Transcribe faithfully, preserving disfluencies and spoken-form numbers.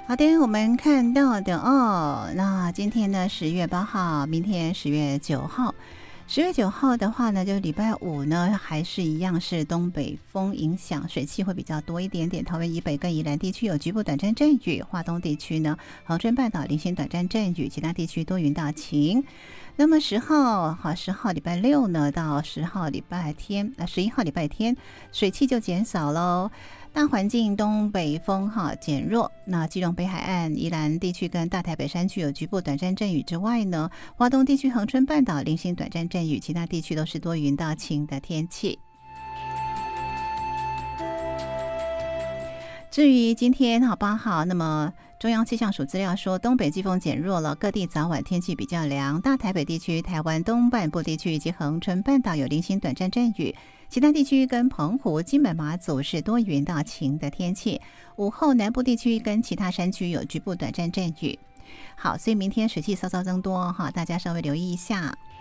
好的，我们看到的哦，那今天呢十月八号，明天十月九号。十月九号的话呢，就礼拜五呢，还是一样是东北风影响，水汽会比较多一点点。桃园以北跟宜兰地区有局部短暂阵雨，华东地区呢，恒春半岛零星短暂阵雨，其他地区多云到晴。那么十号好，十号礼拜六呢，到十号礼拜天，呃，十一号礼拜天，水汽就减少喽。大环境东北风哈减弱，那基隆北海岸、宜兰地区跟大台北山区有局部短暂阵雨之外呢，华东地区恒春半岛零星短暂阵雨，其他地区都是多云到晴的天气。至于今天好八号，那么中央气象署资料说，东北季风减弱了，各地早晚天气比较凉，大台北地区、台湾东半部地区以及恒春半岛有零星短暂阵雨，其他地区跟澎湖、金门、马祖是多云到晴的天气。午后南部地区跟其他山区有局部短暂阵雨。好，所以明天水汽稍稍增多哈，大家稍微留意一下。